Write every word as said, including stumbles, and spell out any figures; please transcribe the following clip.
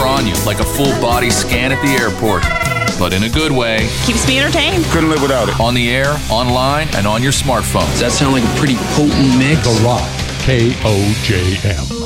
on you, like a full-body scan at the airport. But in a good way. Keeps me entertained. Couldn't live without it. On the air, online, and on your smartphone. Does that sound like a pretty potent mix? The Rock, K O J M.